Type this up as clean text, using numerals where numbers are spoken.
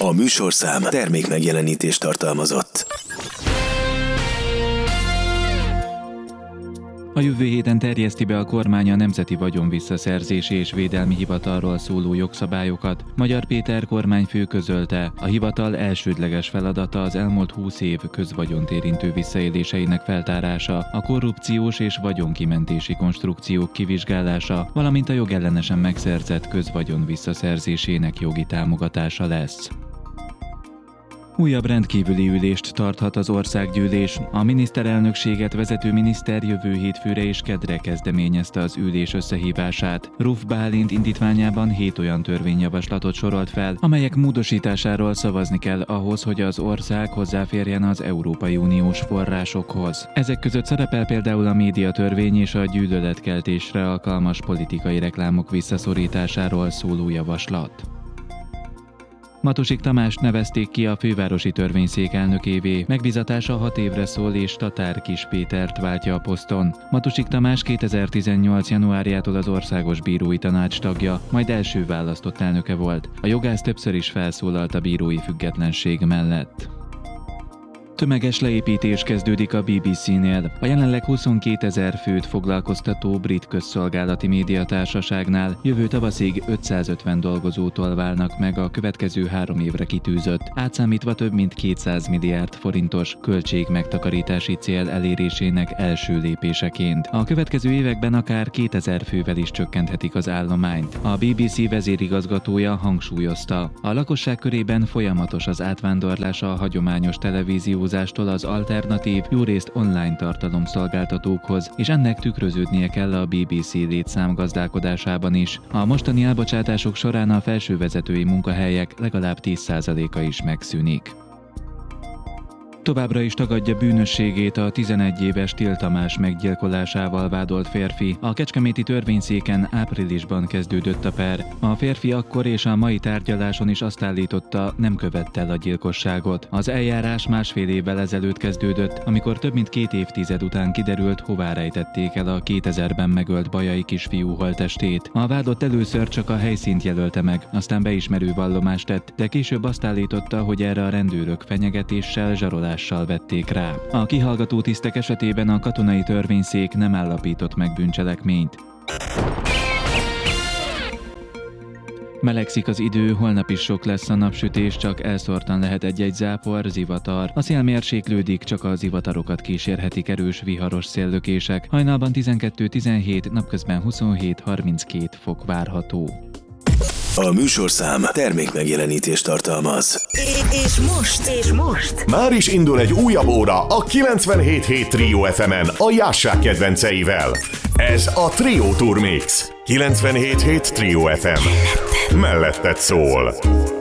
A műsorszám termékmegjelenítést tartalmazott. A jövő héten terjeszti be a kormány a Nemzeti Vagyonvisszaszerzési és Védelmi Hivatalról szóló jogszabályokat. Magyar Péter kormányfő közölte, a hivatal elsődleges feladata az elmúlt 20 év közvagyont érintő visszaéléseinek feltárása, a korrupciós és vagyonkimentési konstrukciók kivizsgálása, valamint a jogellenesen megszerzett közvagyon visszaszerzésének jogi támogatása lesz. Újabb rendkívüli ülést tarthat az országgyűlés. A miniszterelnökséget vezető miniszter jövő hétfőre és kedre kezdeményezte az ülés összehívását. Ruf Bálint indítványában 7 olyan törvényjavaslatot sorolt fel, amelyek módosításáról szavazni kell ahhoz, hogy az ország hozzáférjen az Európai Uniós forrásokhoz. Ezek között szerepel például a médiatörvény és a gyűlöletkeltésre alkalmas politikai reklámok visszaszorításáról szóló javaslat. Matosik Tamást nevezték ki a fővárosi törvényszék elnökévé. Megbízatása 6 évre szól, és Tatár Kis Pétert váltja a poszton. Matosik Tamás 2018. januárjától az Országos Bírói Tanács tagja, majd első választott elnöke volt. A jogász többször is felszólalt a bírói függetlenség mellett. Tömeges leépítés kezdődik a BBC-nél. A jelenleg 22 000 főt foglalkoztató brit közszolgálati médiatársaságnál jövő tavaszig 550 dolgozótól válnak meg a következő 3 évre kitűzött, átszámítva több mint 200 milliárd forintos költségmegtakarítási cél elérésének első lépéseként. A következő években akár 2000 fővel is csökkenthetik az állományt. A BBC vezérigazgatója hangsúlyozta, a lakosság körében folyamatos az átvándorlás a hagyományos televíziózástól az alternatív, jórészt online tartalomszolgáltatókhoz, és ennek tükröződnie kell a BBC létszámgazdálkodásában is. A mostani elbocsátások során a felsővezetői munkahelyek legalább 10%-a is megszűnik. Továbbra is tagadja bűnösségét a 11 éves Till Tamás meggyilkolásával vádolt férfi. A kecskeméti törvényszéken áprilisban kezdődött a per. A férfi akkor és a mai tárgyaláson is azt állította, nem követte el a gyilkosságot. Az eljárás 1,5 évvel ezelőtt kezdődött, amikor több mint 2 évtized után kiderült, hová rejtették el a 2000-ben megölt bajai kisfiú holttestét. A vádlott először csak a helyszínt jelölte meg, aztán beismerő vallomást tett, de később azt állította, hogy erre a rendőrök fenyegetéssel, zsarolással vették rá. A kihallgató tisztek esetében a katonai törvényszék nem állapított meg bűncselekményt. Melegszik az idő, holnap is sok lesz a napsütés, csak elszórtan lehet egy-egy zápor, zivatar. A szél mérséklődik, csak a zivatarokat kísérhetik erős viharos széllökések. Hajnalban 12-17, napközben 27-32 fok várható. A műsorszám termékmegjelenítést tartalmaz. És most már is indul egy újabb óra a 97.7 Trio FM-en a Jássák kedvenceivel. Ez a Trio Tour Mix. 97.7 Trio FM. Melletted szól.